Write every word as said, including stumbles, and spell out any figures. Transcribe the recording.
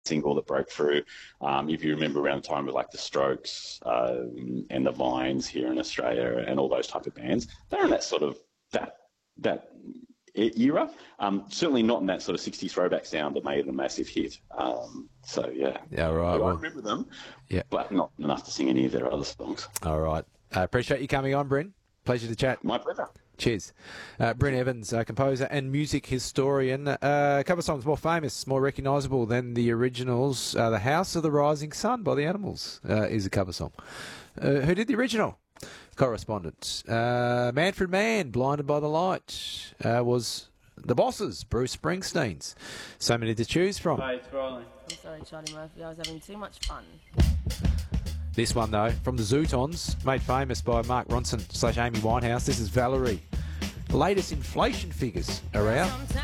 single that broke through. Um, if you remember around the time of like the Strokes uh, and the Vines here in Australia and all those type of bands, they're in that sort of that that era. Um, certainly not in that sort of sixties throwback sound that made it a massive hit. Um, so yeah, yeah, right. I Well, remember them, yeah, but not enough to sing any of their other songs. All right. I uh, appreciate you coming on, Bryn. Pleasure to chat. My pleasure. Cheers. Uh, Bryn Evans, uh, composer and music historian. Uh, a couple of songs more famous, more recognisable than the originals. Uh, The House of the Rising Sun by the Animals uh, is a cover song. Uh, who did the original? Correspondent. Uh, Manfred Mann, Blinded by the Light, uh, was The Bosses, Bruce Springsteen's. So many to choose from. Hi, it's Riley. I'm sorry, Charlie Murphy. I was having too much fun. This one, though, from the Zootons, made famous by Mark Ronson slash Amy Winehouse. This is Valerie. The latest inflation figures are out.